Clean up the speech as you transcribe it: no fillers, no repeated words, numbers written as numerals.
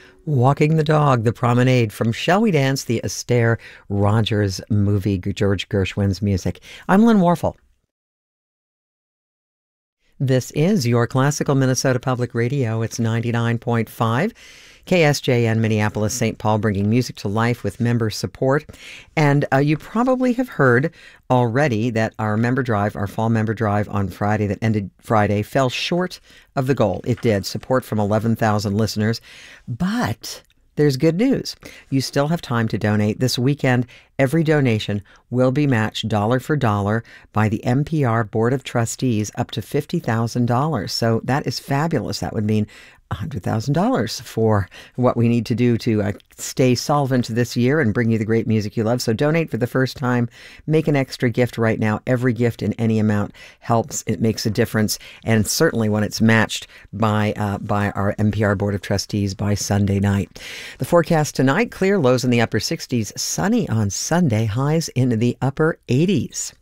Walking the Dog, The Promenade from Shall We Dance, the Astaire Rogers movie, George Gershwin's music. I'm Lynn Warfel. This is your classical Minnesota Public Radio. It's 99.5 KSJN Minneapolis, St. Paul, bringing music to life with member support. And you probably have heard already that our member drive, our fall member drive on Friday that ended Friday, fell short of the goal. It did. Support from 11,000 listeners. But there's good news. You still have time to donate. This weekend, every donation will be matched dollar for dollar by the MPR Board of Trustees up to $50,000. So that is fabulous. That would mean $100,000 for what we need to do to stay solvent this year and bring you the great music you love. So donate for the first time. Make an extra gift right now. Every gift in any amount helps. It makes a difference. And certainly when it's matched by our MPR Board of Trustees by Sunday night. The forecast tonight, clear, lows in the upper 60s, sunny on Sunday, highs in the upper 80s.